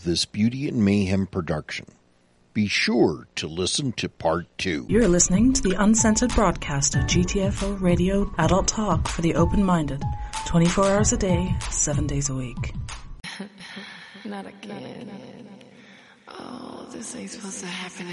this Beauty and Mayhem production. Be sure to listen to part 2. You're listening to the uncensored broadcast of GTFO Radio Adult Talk for the open-minded. 24 hours a day, 7 days a week. Not again. Oh, this ain't supposed to happen.